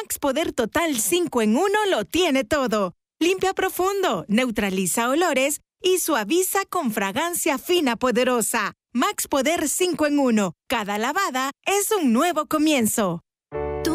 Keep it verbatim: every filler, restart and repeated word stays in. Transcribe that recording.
Max Poder Total cinco en uno lo tiene todo. Limpia profundo, neutraliza olores y suaviza con fragancia fina poderosa. Max Poder cinco en uno. Cada lavada es un nuevo comienzo.